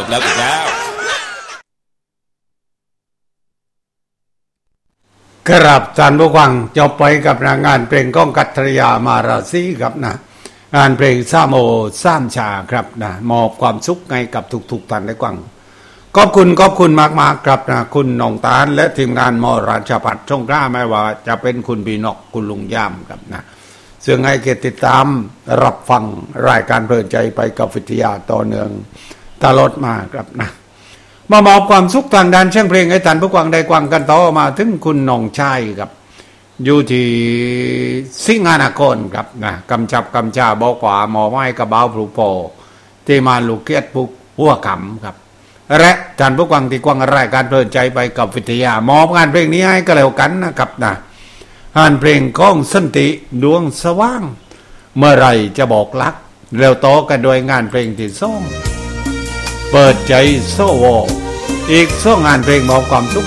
บแล้วครับท่านผู้ฟังจบไปกับงานเพลงก้องกัตรยามาราศีครับนะงานเพลงซาโมซามชาครับนะมอบความสุขให้กับทุกท่านได้ฟังขอบคุณมากๆครับนะคุณน้องตาลและทีมงานมราชพัฒน์ช่องกล้าไม่ว่าจะเป็นคุณบีนอกคุณลุงย่ามครับนะซึ่งให้เกียรติติดตามรับฟังรายการเพลินใจไปกับวิทยาต่อเนื่องตลอดมาครับนะมามอบความสุขทางด้านเชียงเพลงให้ท่านผู้ฟังได้ฟังกันต่อมาถึงคุณน้องชายครับอยู่ที่สิงหานครครับนะกำชาบอกว่าหมอไม้กระเบ้าพลูโปที่มาลูกเกียรติปุกหัวขำครับและท่านผู้ฟังที่ฟังรายการเพลินใจไปกับวิทยามอบงานเพลงนี้ให้ก็แล้วกันนะครับนะงานเพลงก้องสันติดวงสว่างเมื่อไรจะบอกรักแล้วต่อกันโดยงานเพลงที่2เปิดใจโซโวอีก2งานเพลงมอบความสุข